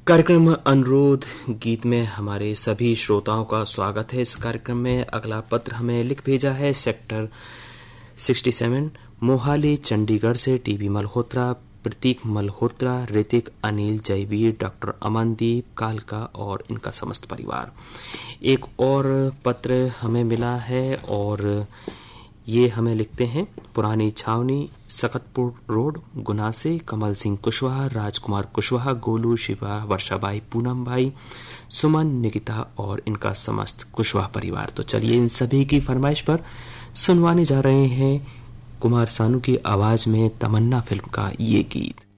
कार्यक्रम अनुरोध गीत में हमारे सभी श्रोताओं का स्वागत है। इस कार्यक्रम में अगला पत्र हमें लिख भेजा है सेक्टर 67 मोहाली चंडीगढ़ से टीबी मल्होत्रा, प्रतीक मल्होत्रा, ऋतिक, अनिल, जयवीर, डॉक्टर अमनदीप कालका और इनका समस्त परिवार। एक और पत्र हमें मिला है और ये हमें लिखते हैं पुरानी छावनी, सकतपुर रोड, गुना से कमल सिंह कुशवाहा, राजकुमार कुशवाहा, गोलू, शिवा, वर्षाबाई, पूनम भाई, सुमन, निकिता और इनका समस्त कुशवाहा परिवार। तो चलिए इन सभी की फरमाइश पर सुनवाने जा रहे हैं कुमार सानू की आवाज में तमन्ना फिल्म का ये गीत।